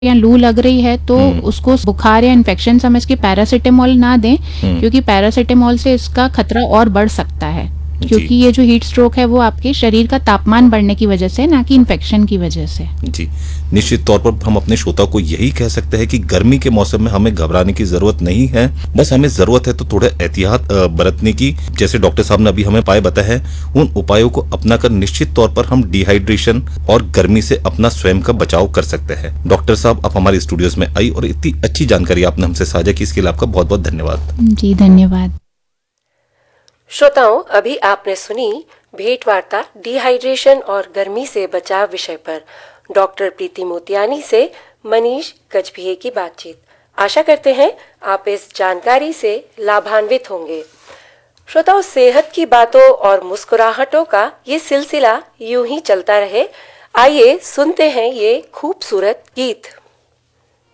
या लू लग रही है तो उसको बुखार या इन्फेक्शन समझ के पैरासिटामोल ना दें, क्योंकि पैरासिटामोल से इसका खतरा और बढ़ सकता है, क्योंकि ये जो हीट स्ट्रोक है वो आपके शरीर का तापमान बढ़ने की वजह से, ना कि इन्फेक्शन की वजह से। जी, निश्चित तौर पर हम अपने श्रोता को यही कह सकते हैं कि गर्मी के मौसम में हमें घबराने की जरूरत नहीं है, बस हमें जरूरत है तो थोड़ा एहतियात बरतने की। जैसे डॉक्टर साहब ने अभी हमें उपाय बताए हैं, उन उपायों को अपनाकर निश्चित तौर पर हम डिहाइड्रेशन और गर्मी से अपना स्वयं का बचाव कर सकते हैं। डॉक्टर साहब, आप हमारे स्टूडियोज में आई और इतनी अच्छी जानकारी आपने हमसे साझा की, इसके लिए आपका बहुत बहुत धन्यवाद। जी धन्यवाद। श्रोताओं, अभी आपने सुनी भेंट वार्ता डिहाइड्रेशन और गर्मी से बचाव विषय पर डॉक्टर प्रीति मोतियानी से मनीष गजभिये की बातचीत। आशा करते हैं आप इस जानकारी से लाभान्वित होंगे। श्रोताओं, सेहत की बातों और मुस्कुराहटों का ये सिलसिला यूं ही चलता रहे। आइए सुनते हैं ये खूबसूरत गीत।